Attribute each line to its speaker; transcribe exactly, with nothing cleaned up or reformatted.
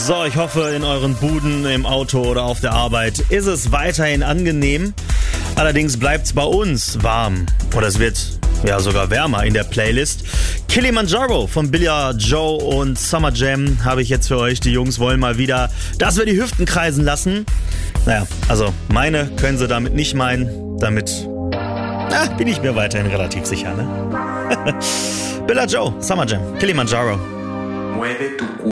Speaker 1: So, ich hoffe, in euren Buden, im Auto oder auf der Arbeit ist es weiterhin angenehm. Allerdings bleibt es bei uns warm. Oder es wird ja sogar wärmer in der Playlist. Kilimanjaro von Billie Joe und Summer Jam habe ich jetzt für euch. Die Jungs wollen mal wieder, dass wir die Hüften kreisen lassen. Naja, also meine können sie damit nicht meinen. Damit na, bin ich mir weiterhin relativ sicher, ne? Billie Joe, Summer Jam, Kilimanjaro. Mueve tu